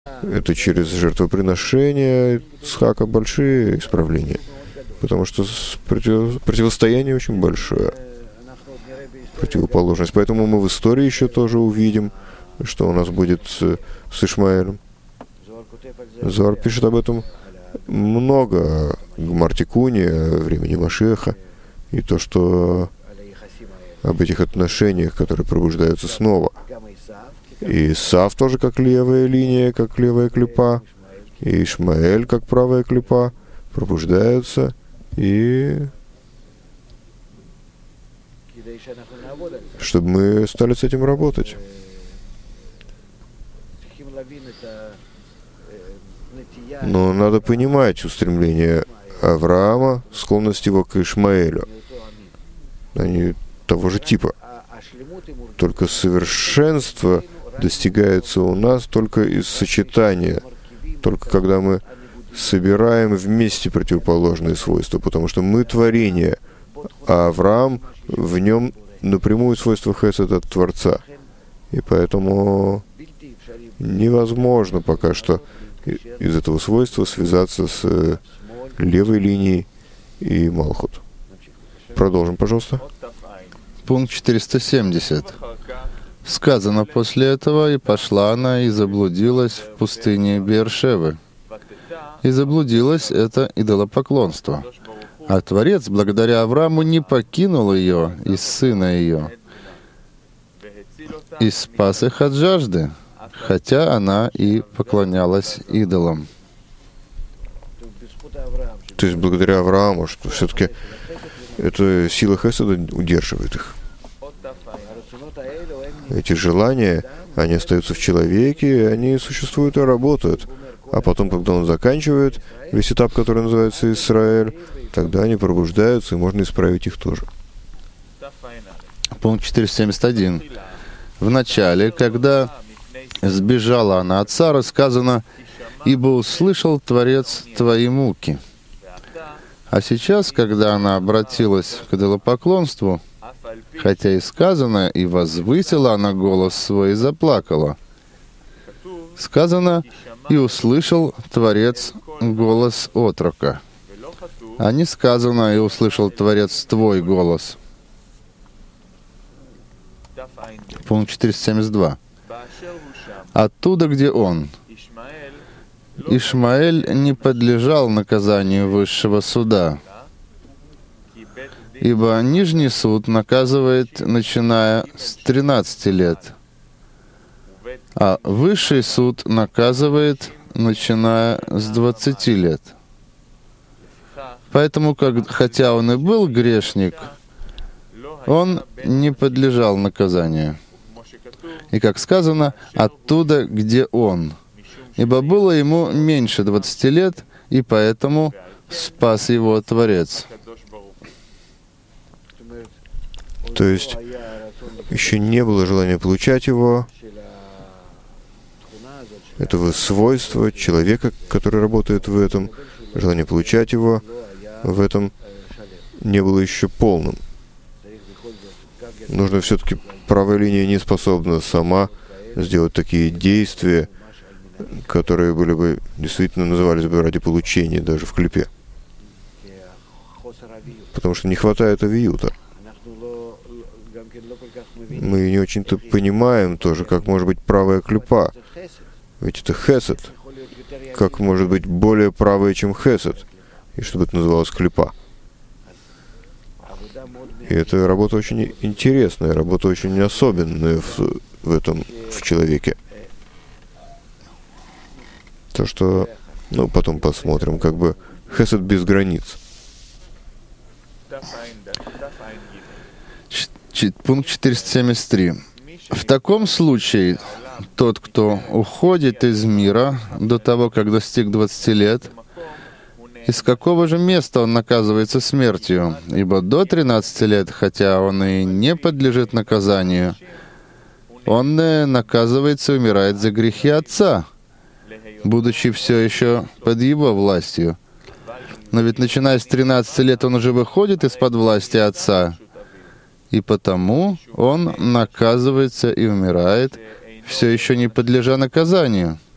Это через жертвоприношение Ицхака большие исправления. Потому что противостояние очень большое. Противоположность. Поэтому мы в истории еще тоже увидим, что у нас будет с Ишмаэлем. Зоар пишет об этом много, Гмар-Тикуни, времени Машеха, и то, что об этих отношениях, которые пробуждаются снова. И Исав тоже как левая линия, как левая клипа, и Ишмаэль как правая клипа пробуждаются, и чтобы мы стали с этим работать. Но надо понимать устремление Авраама, склонность его к Ишмаэлю. Они того же типа. Только совершенство достигается у нас только из сочетания, только когда мы собираем вместе противоположные свойства, потому что мы творение, а Авраам, в нем напрямую свойство Хесед от Творца. И поэтому невозможно пока что из этого свойства связаться с левой линией и Малхут. Продолжим, пожалуйста. Пункт 470. Сказано после этого, и пошла она и заблудилась в пустыне Беэр-Шевы. И заблудилась это идолопоклонство. А Творец, благодаря Аврааму, не покинул ее и сына ее, и спас их от жажды, хотя она и поклонялась идолам. То есть благодаря Аврааму, что все-таки эта сила Хеседа удерживает их. Эти желания, они остаются в человеке, они существуют и работают. А потом, когда он заканчивает весь этап, который называется Исраэль, тогда они пробуждаются, и можно исправить их тоже. Пункт 471. В начале, когда сбежала она от Сары, сказано: «Ибо услышал Творец твои муки». А сейчас, когда она обратилась к идолопоклонству, хотя и сказано, и возвысила она голос свой и заплакала, сказано: «И услышал Творец голос отрока», а не сказано: «И услышал Творец твой голос». Пункт 472. Оттуда, где он. Ишмаэль не подлежал наказанию высшего суда, ибо нижний суд наказывает, начиная с 13 лет, а высший суд наказывает, начиная с 20 лет. Поэтому, хотя он и был грешник, он не подлежал наказанию. И, как сказано, оттуда, где он. Ибо было ему меньше 20 лет, и поэтому спас его Творец. То есть еще не было желания получать его, этого свойства человека, который работает в этом, желание получать его в этом не было еще полным. Нужно все-таки, правая линия не способна сама сделать такие действия, которые были бы, действительно назывались бы ради получения даже в клипе. Потому что не хватает авиюта. Мы не очень-то понимаем тоже, как может быть правая клипа. Ведь это хесед. Как может быть более правая, чем хесед? И чтобы это называлось клипа. И это работа очень интересная, работа очень особенная в этом, в человеке. То, что, потом посмотрим, как бы хесед без границ. Пункт 473. В таком случае тот, кто уходит из мира до того, как достиг 20 лет, из какого же места он наказывается смертью? Ибо до 13 лет, хотя он и не подлежит наказанию, он наказывается и умирает за грехи отца, будучи все еще под его властью. Но ведь начиная с 13 лет он уже выходит из-под власти отца, и потому он наказывается и умирает, все еще не подлежа наказанию.